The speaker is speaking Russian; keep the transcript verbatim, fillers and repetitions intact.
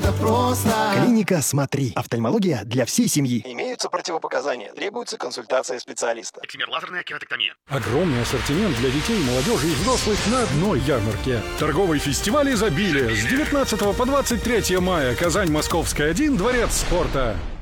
это просто. Клиника «Смотри». Офтальмология для всей семьи. Имеются противопоказания. Требуется консультация специалиста. Экземер, лазерная кератоктомия. Огромный ассортимент для детей, молодежи и взрослых на одной ярмарке. Торговый фестиваль изобилия с девятнадцатого по двадцать третье мая. Казань, Московская, один, Дворец спорта.